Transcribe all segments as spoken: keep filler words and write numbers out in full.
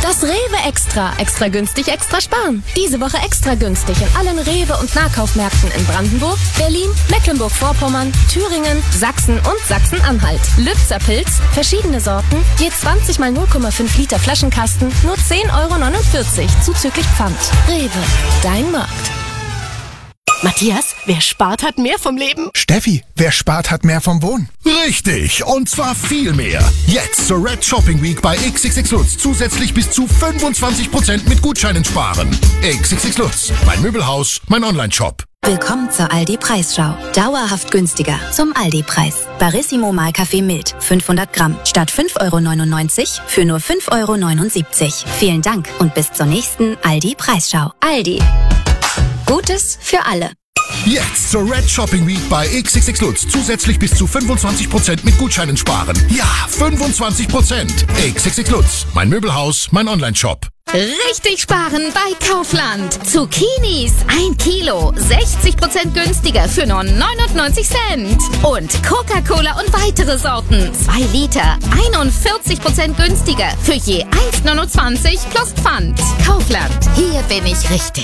Das Rewe Extra. Extra günstig, extra sparen. Diese Woche extra günstig in allen Rewe- und Nahkaufmärkten in Brandenburg, Berlin, Mecklenburg-Vorpommern, Thüringen, Sachsen und Sachsen-Anhalt. Lübzer Pilz, verschiedene Sorten, je zwanzig mal null Komma fünf Liter Flaschenkasten, nur zehn Euro neunundvierzig, zuzüglich Pfand. Rewe, dein Markt. Matthias, wer spart, hat mehr vom Leben. Steffi, wer spart, hat mehr vom Wohnen. Richtig, und zwar viel mehr. Jetzt zur Red Shopping Week bei X X X Lutz zusätzlich bis zu fünfundzwanzig Prozent mit Gutscheinen sparen. X X X Lutz, mein Möbelhaus, mein Online-Shop. Willkommen zur Aldi-Preisschau. Dauerhaft günstiger zum Aldi-Preis. Barissimo Mahlkaffee Mild, fünfhundert Gramm, statt fünf Euro neunundneunzig für nur fünf Euro neunundsiebzig. Vielen Dank und bis zur nächsten Aldi-Preisschau. Aldi. Gutes für alle. Jetzt zur Red Shopping Week bei X X X Lutz zusätzlich bis zu fünfundzwanzig Prozent mit Gutscheinen sparen. Ja, fünfundzwanzig Prozent. X X X Lutz, mein Möbelhaus, mein Online-Shop. Richtig sparen bei Kaufland. Zucchinis, ein Kilo, sechzig Prozent günstiger für nur neunundneunzig Cent. Und Coca-Cola und weitere Sorten, zwei Liter, einundvierzig Prozent günstiger für je eins neunundzwanzig plus Pfand. Kaufland, hier bin ich richtig.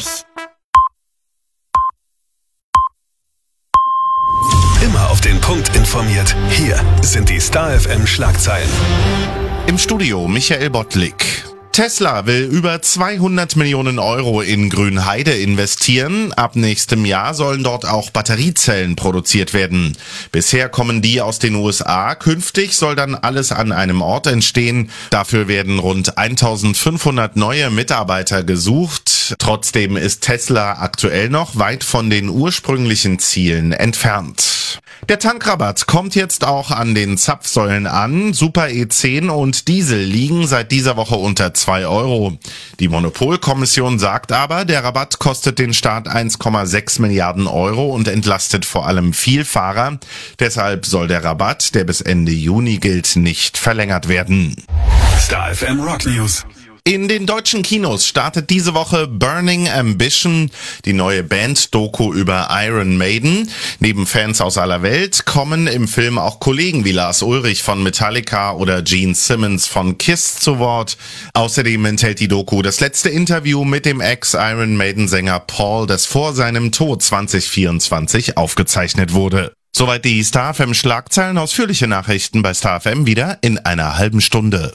Immer auf den Punkt informiert. Hier sind die Star F M Schlagzeilen. Im Studio Michael Bottlik. Tesla will über zweihundert Millionen Euro in Grünheide investieren. Ab nächstem Jahr sollen dort auch Batteriezellen produziert werden. Bisher kommen die aus den U S A. Künftig soll dann alles an einem Ort entstehen. Dafür werden rund eintausendfünfhundert neue Mitarbeiter gesucht. Trotzdem ist Tesla aktuell noch weit von den ursprünglichen Zielen entfernt. Der Tankrabatt kommt jetzt auch an den Zapfsäulen an. Super E zehn und Diesel liegen seit dieser Woche unter zwei Euro. Die Monopolkommission sagt aber, der Rabatt kostet den Staat eins Komma sechs Milliarden Euro und entlastet vor allem Vielfahrer. Deshalb soll der Rabatt, der bis Ende Juni gilt, nicht verlängert werden. Star F M Rock News. In den deutschen Kinos startet diese Woche Burning Ambition, die neue Band-Doku über Iron Maiden. Neben Fans aus aller Welt kommen im Film auch Kollegen wie Lars Ulrich von Metallica oder Gene Simmons von Kiss zu Wort. Außerdem enthält die Doku das letzte Interview mit dem Ex-Iron Maiden-Sänger Paul, das vor seinem Tod zwanzig vierundzwanzig aufgezeichnet wurde. Soweit die Star F M Schlagzeilen. Ausführliche Nachrichten bei Star F M wieder in einer halben Stunde.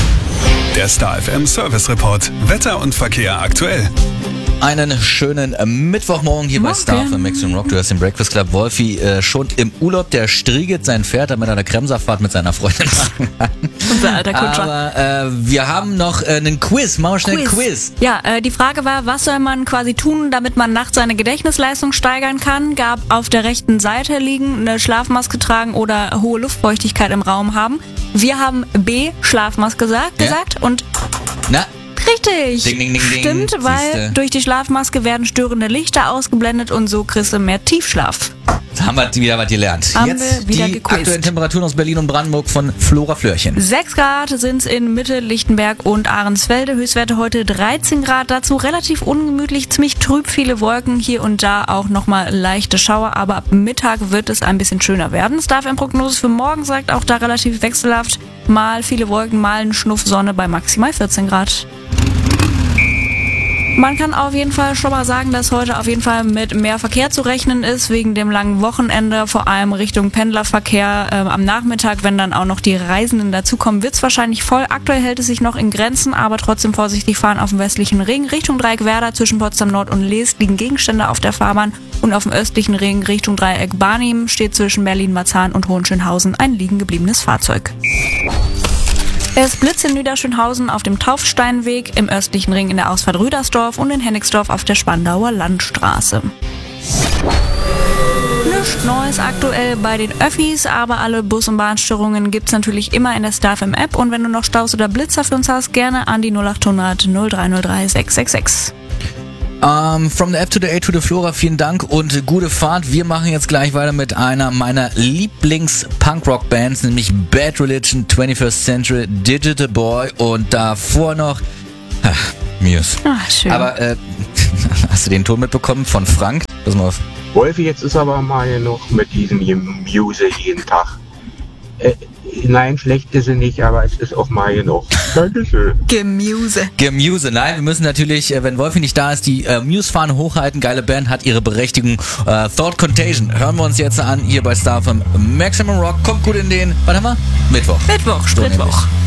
Der Star F M Service Report. Wetter und Verkehr aktuell. Einen schönen Mittwochmorgen hier Morgen. Bei Star F M Maximum Rock. Du hast den Breakfast Club. Wolfi äh, schon im Urlaub. Der strieget sein Pferd, damit er eine Kremserfahrt mit seiner Freundin machen kann. Unser alter Kutscher. Aber äh, wir haben noch äh, einen Quiz. Machen wir schnell Quiz. Quiz. Ja, äh, die Frage war, was soll man quasi tun, damit man nachts seine Gedächtnisleistung steigern kann? Gab auf der rechten Seite liegen, eine Schlafmaske tragen oder hohe Luftfeuchtigkeit im Raum haben. Wir haben B, Schlafmaske gesagt, ja. gesagt und... Na? Richtig. Ding, ding, ding, ding. Stimmt, weil Siehste. durch die Schlafmaske werden störende Lichter ausgeblendet und so kriegst du mehr Tiefschlaf. Da haben wir wieder was gelernt. Haben Jetzt wir wieder die gequizt. Aktuellen Temperaturen aus Berlin und Brandenburg von Flora Flörchen. sechs Grad sind es in Mitte, Lichtenberg und Ahrensfelde. Höchstwerte heute dreizehn Grad. Dazu relativ ungemütlich, ziemlich trüb, viele Wolken. Hier und da auch nochmal leichte Schauer. Aber ab Mittag wird es ein bisschen schöner werden. Star F M Prognose für morgen sagt auch da relativ wechselhaft. Mal viele Wolken, mal ein Schnuff Sonne bei maximal vierzehn Grad. Man kann auf jeden Fall schon mal sagen, dass heute auf jeden Fall mit mehr Verkehr zu rechnen ist, wegen dem langen Wochenende, vor allem Richtung Pendlerverkehr. Ähm, am Nachmittag, wenn dann auch noch die Reisenden dazukommen, wird es wahrscheinlich voll. Aktuell hält es sich noch in Grenzen, aber trotzdem vorsichtig fahren auf dem westlichen Ring. Richtung Dreieck Werder zwischen Potsdam Nord und Leest liegen Gegenstände auf der Fahrbahn und auf dem östlichen Ring Richtung Dreieck Barnim steht zwischen Berlin-Marzahn und Hohenschönhausen ein liegen gebliebenes Fahrzeug. Es blitzt in Niederschönhausen auf dem Taufsteinweg, im östlichen Ring in der Ausfahrt Rüdersdorf und in Hennigsdorf auf der Spandauer Landstraße. Nichts Neues aktuell bei den Öffis, aber alle Bus- und Bahnstörungen gibt's natürlich immer in der Star F M App und wenn du noch Staus oder Blitzer für uns hast, gerne an die null acht hundert null drei null drei sechs sechs sechs. Um, from the app to the A to the Flora, vielen Dank und gute Fahrt. Wir machen jetzt gleich weiter mit einer meiner Lieblings-Punk-Rock-Bands, nämlich Bad Religion, twenty-first Century, Digital Boy und davor noch ach, Muse. Ach, schön. Aber äh, hast du den Ton mitbekommen von Frank? Pass mal auf. Wolfi, jetzt ist aber mal noch mit diesem Muse jeden Tag. Äh, Nein, schlecht ist sie nicht, aber es ist auch mal genug. Dankeschön. Gemuse. Gemuse, nein, wir müssen natürlich, äh, wenn Wolfi nicht da ist, die äh, Muse-Fahne hochhalten. Geile Band, hat ihre Berechtigung. Äh, Thought Contagion hören wir uns jetzt an, hier bei Star F M. Maximum Rock, kommt gut in den, was haben wir? Mittwoch. Mittwoch, So Spritwoch. nämlich.